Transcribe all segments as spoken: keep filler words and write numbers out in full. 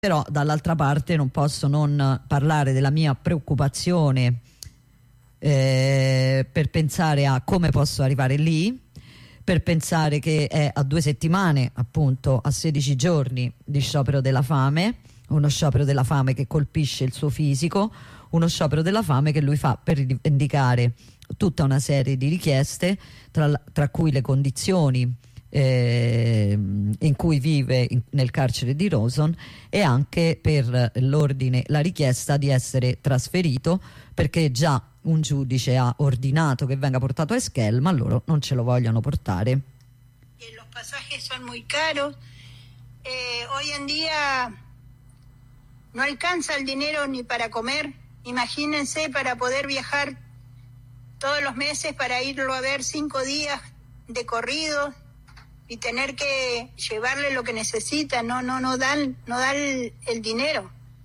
Però dall'altra parte non posso non parlare della mia preoccupazione eh, per pensare a come posso arrivare lì, per pensare che è a due settimane, appunto a sedici giorni di sciopero della fame, uno sciopero della fame che colpisce il suo fisico, uno sciopero della fame che lui fa per rivendicare tutta una serie di richieste, tra, tra cui le condizioni Eh, in cui vive in, nel carcere di Rawson, e anche per l'ordine, la richiesta di essere trasferito, perché già un giudice ha ordinato che venga portato a Esquel, ma loro non ce lo vogliono portare. Eh, los pasajes son muy caros, eh, hoy en día no alcanza el dinero ni para comer, imagínense, para poder viajar todos los meses para irlo a ver cinco días de corrido y tener que llevarle lo que necesita, no, no, no dan, no dan el, el dinero.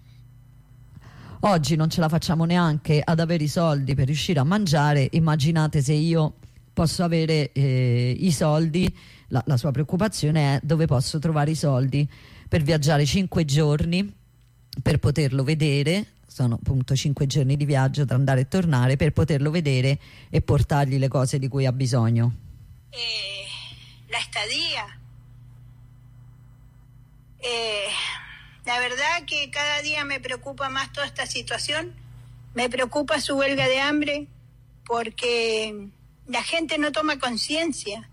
Oggi non ce la facciamo neanche ad avere i soldi per riuscire a mangiare, immaginate se io posso avere eh, i soldi, la, la sua preoccupazione è dove posso trovare i soldi per viaggiare cinque giorni, per poterlo vedere, sono appunto cinque giorni di viaggio tra andare e tornare, per poterlo vedere e portargli le cose di cui ha bisogno. Eh... La estadía. Eh, la verdad que cada día me preocupa más toda esta situación. Me preocupa su huelga de hambre porque la gente no toma conciencia.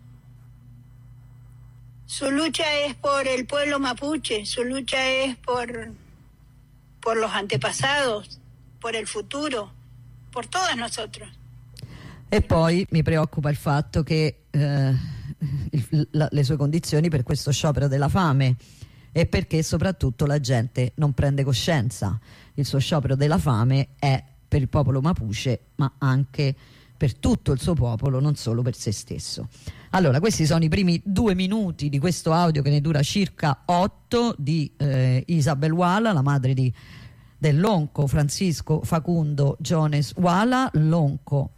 Su lucha es por el pueblo mapuche, su lucha es por, por los antepasados, por el futuro, por todos nosotros. E poi mi preoccupa il fatto che eh, il, la, le sue condizioni per questo sciopero della fame, e perché soprattutto la gente non prende coscienza. Il suo sciopero della fame è per il popolo mapuche, ma anche per tutto il suo popolo, non solo per se stesso. Allora, questi sono i primi due minuti di questo audio, che ne dura circa otto, di eh, Isabel Wala, la madre di, dell'onco Francisco Facundo Jones Wala, l'onco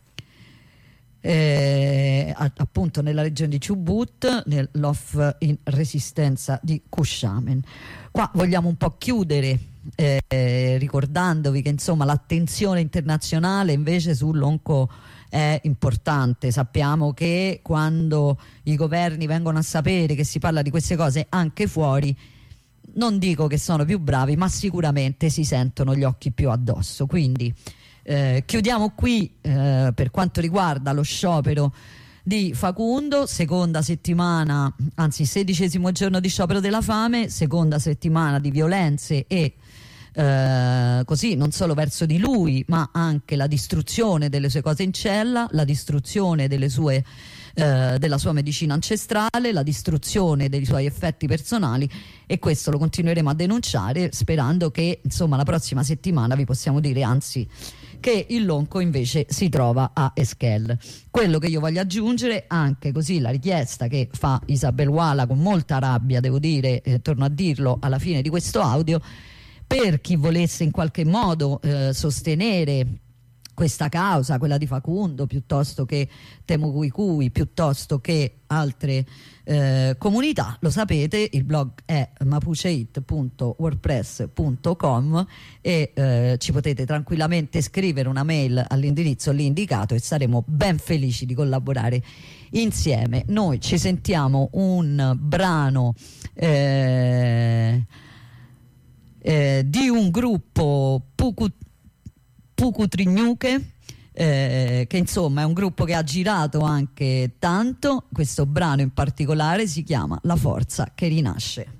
Eh, appunto nella regione di Chubut, nell'Off in Resistenza di Cuscamen. Qua vogliamo un po' chiudere eh, ricordandovi che insomma l'attenzione internazionale invece sull'onco è importante. Sappiamo che quando i governi vengono a sapere che si parla di queste cose anche fuori, non dico che sono più bravi, ma sicuramente si sentono gli occhi più addosso. Quindi Eh, chiudiamo qui eh, per quanto riguarda lo sciopero di Facundo, seconda settimana, anzi sedicesimo giorno di sciopero della fame, seconda settimana di violenze e eh, così non solo verso di lui, ma anche la distruzione delle sue cose in cella, la distruzione delle sue eh, della sua medicina ancestrale, la distruzione dei suoi effetti personali, e questo lo continueremo a denunciare, sperando che insomma la prossima settimana vi possiamo dire anzi che il lonco invece si trova a Esquel. Quello che io voglio aggiungere, anche così la richiesta che fa Isabel Wala con molta rabbia, devo dire, eh, torno a dirlo alla fine di questo audio, per chi volesse in qualche modo eh, sostenere questa causa, quella di Facundo, piuttosto che Temucuicui, piuttosto che altre eh, comunità, lo sapete, il blog è mapuchehit punto wordpress punto com e eh, ci potete tranquillamente scrivere una mail all'indirizzo lì indicato e saremo ben felici di collaborare insieme. Noi ci sentiamo un brano eh, eh, di un gruppo Puku Pukutrinyuke, eh, che insomma è un gruppo che ha girato anche tanto. Questo brano in particolare si chiama La forza che rinasce.